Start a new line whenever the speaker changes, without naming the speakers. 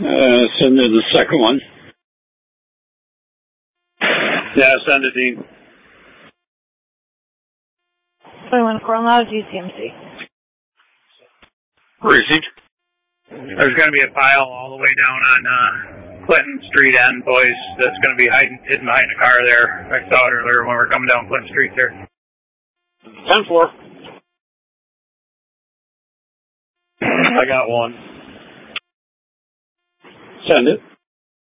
Send it the second one.
Yeah, send it, Dean.
21 Coronado, GCMC.
Received.
There's going to be a pile all the way down on Clinton Street end, boys. That's going to be hidden behind a car there. I saw it earlier when we were coming down Clinton Street there.
10-4.
I got one.
Send it.